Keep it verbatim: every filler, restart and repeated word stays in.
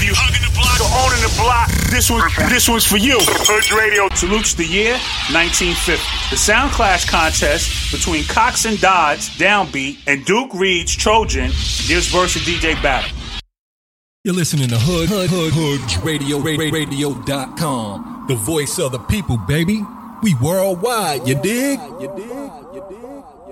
you hugging the block or owning the block, this one, this one's for you. Hood Radio salutes the year nineteen fifty. The Sound Clash contest between Cox and Dodds, Downbeat, and Duke Reed's Trojan gives verse a D J battle. You're listening to Hood, Hood, Hood, Hood Radio, Radio dot com. The voice of the people, baby. We worldwide, you dig? You dig? You dig?